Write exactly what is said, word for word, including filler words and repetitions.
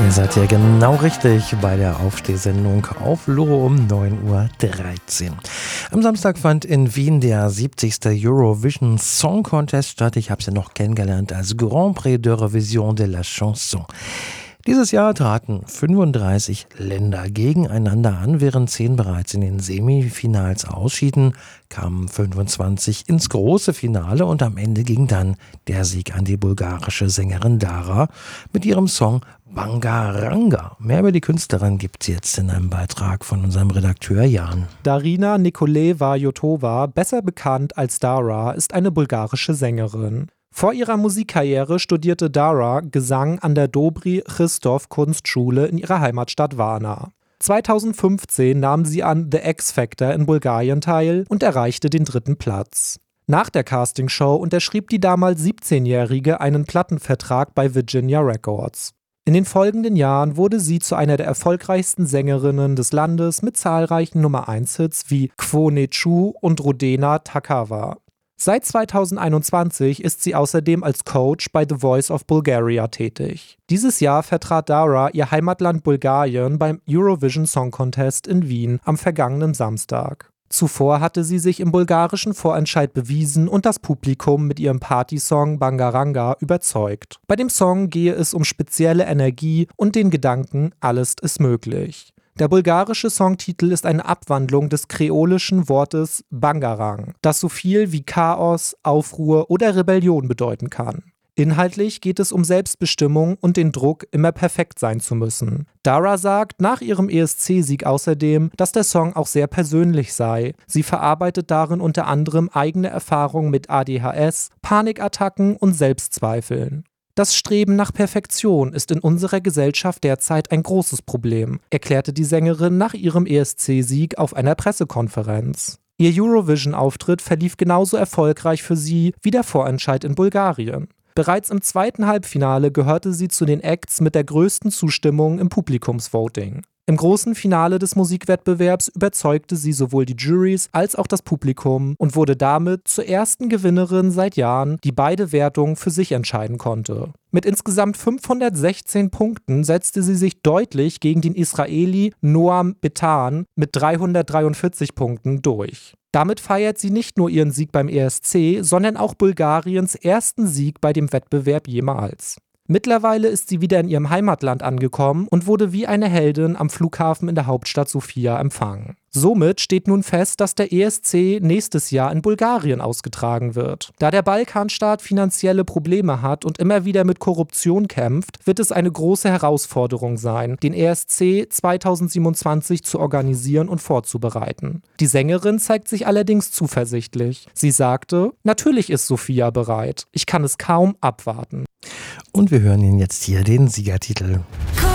Ihr seid ja genau richtig bei der Aufstehsendung auf Loro um neun Uhr dreizehn. Am Samstag fand in Wien der siebzigste Eurovision Song Contest statt. Ich habe es ja noch kennengelernt als Grand Prix de Revision de la Chanson. Dieses Jahr traten fünfunddreißig Länder gegeneinander an, während zehn bereits in den Semifinals ausschieden, kamen fünfundzwanzig ins große Finale und am Ende ging dann der Sieg an die bulgarische Sängerin Dara mit ihrem Song Bangaranga. Mehr über die Künstlerin gibt's jetzt in einem Beitrag von unserem Redakteur Jan. Darina Nikoleva-Jotova, besser bekannt als Dara, ist eine bulgarische Sängerin. Vor ihrer Musikkarriere studierte Dara Gesang an der Dobry Christov Kunstschule in ihrer Heimatstadt Varna. zweitausendfünfzehn nahm sie an The X Factor in Bulgarien teil und erreichte den dritten Platz. Nach der Castingshow unterschrieb die damals siebzehnjährige einen Plattenvertrag bei Virginia Records. In den folgenden Jahren wurde sie zu einer der erfolgreichsten Sängerinnen des Landes mit zahlreichen Nummer eins Hits wie Quo Nechu und Rodena Takava. Seit zweitausendeinundzwanzig ist sie außerdem als Coach bei The Voice of Bulgaria tätig. Dieses Jahr vertrat Dara ihr Heimatland Bulgarien beim Eurovision Song Contest in Wien am vergangenen Samstag. Zuvor hatte sie sich im bulgarischen Vorentscheid bewiesen und das Publikum mit ihrem Partysong Bangaranga überzeugt. Bei dem Song gehe es um spezielle Energie und den Gedanken, alles ist möglich. Der bulgarische Songtitel ist eine Abwandlung des kreolischen Wortes Bangarang, das so viel wie Chaos, Aufruhr oder Rebellion bedeuten kann. Inhaltlich geht es um Selbstbestimmung und den Druck, immer perfekt sein zu müssen. Dara sagt nach ihrem E S C-Sieg außerdem, dass der Song auch sehr persönlich sei. Sie verarbeitet darin unter anderem eigene Erfahrungen mit A D H S, Panikattacken und Selbstzweifeln. Das Streben nach Perfektion ist in unserer Gesellschaft derzeit ein großes Problem, erklärte die Sängerin nach ihrem E S C-Sieg auf einer Pressekonferenz. Ihr Eurovision-Auftritt verlief genauso erfolgreich für sie wie der Vorentscheid in Bulgarien. Bereits im zweiten Halbfinale gehörte sie zu den Acts mit der größten Zustimmung im Publikumsvoting. Im großen Finale des Musikwettbewerbs überzeugte sie sowohl die Jurys als auch das Publikum und wurde damit zur ersten Gewinnerin seit Jahren, die beide Wertungen für sich entscheiden konnte. Mit insgesamt fünfhundertsechzehn Punkten setzte sie sich deutlich gegen den Israeli Noam Betan mit dreihundertdreiundvierzig Punkten durch. Damit feiert sie nicht nur ihren Sieg beim E S C, sondern auch Bulgariens ersten Sieg bei dem Wettbewerb jemals. Mittlerweile ist sie wieder in ihrem Heimatland angekommen und wurde wie eine Heldin am Flughafen in der Hauptstadt Sofia empfangen. Somit steht nun fest, dass der E S C nächstes Jahr in Bulgarien ausgetragen wird. Da der Balkanstaat finanzielle Probleme hat und immer wieder mit Korruption kämpft, wird es eine große Herausforderung sein, den E S C zweitausendsiebenundzwanzig zu organisieren und vorzubereiten. Die Sängerin zeigt sich allerdings zuversichtlich. Sie sagte, natürlich ist Sofia bereit. Ich kann es kaum abwarten. Und wir hören Ihnen jetzt hier den Siegertitel.